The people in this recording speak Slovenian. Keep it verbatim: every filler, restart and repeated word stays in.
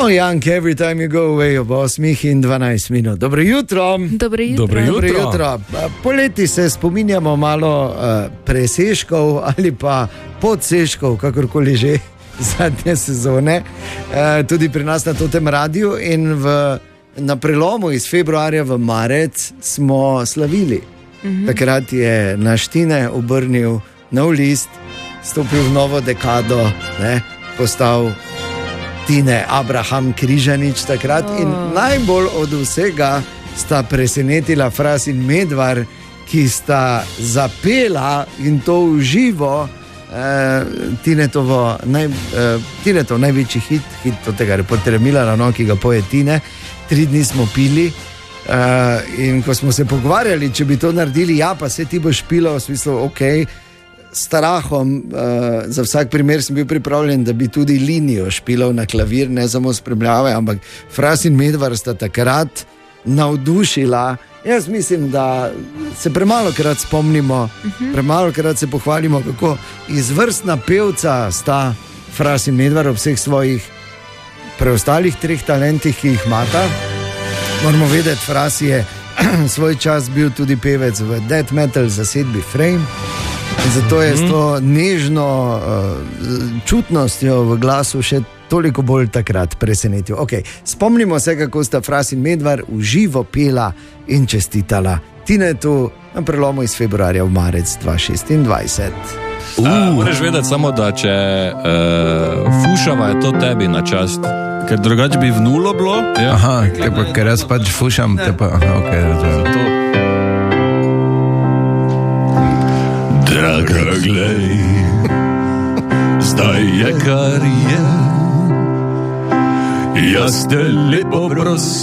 So young every time you go away ob osmih in dvanajst minut. Dobro jutro. Dobro jutro. Dobro jutro. Dobro jutro. Poleti se spominjamo malo uh, preseškov ali pa podseškov, kakorkoli že zadnje sezone, uh, tudi pri nas na Totem radiju in v, na prelomu iz februarja v marec smo slavili. Mm-hmm. Takrat je naš Tine obrnil nov list, stopil v novo dekado, ne, postal Tine Abraham Križanič takrat oh. in najbolj od vsega sta presenetila Fras in Medvar, ki sta zapela in to v živo eh, Tinetovo naj, eh, Tinetov največji hit, hit od tega reporterja Milana, no, ki ga poje Tine. Tri dni smo pili eh, in ko smo se pogovarjali, če bi to naredili, ja, pa se ti boš pilo, v smislu, okej, okay, strahom, uh, za vsak primer sem bil pripravljen, da bi tudi linijo špilal na klavir, ne samo spremljave, ampak Fras in Medvar sta takrat navdušila. Jaz mislim, da se premalo krat spomnimo, uh-huh. premalo krat se pohvalimo, kako izvrstna pevca sta Fras in Medvar ob vseh svojih preostalih treh talentih, ki jih imata. Moramo vedeti, Fras je svoj čas bil tudi pevec v death metal zasedbi Frame. In zato je s to nežno uh, čutnostjo v glasu še toliko bolj takrat presenetil. Okay. Spomnimo se, kako sta Fras in Medvar v živo pela in čestitala Tinetu na prelomu iz februarja v marec dva tisoč šestindvajset. Uh, moraš vedeti samo, da če uh, fušava je to tebi na čast, ker drugače bi v nulo bilo. Ja. Aha, te pa, ker jaz pač fušam, te pa, aha, okej, okay, zato. Draga, glej, zdaj je kar je, jaz te lepo prosim.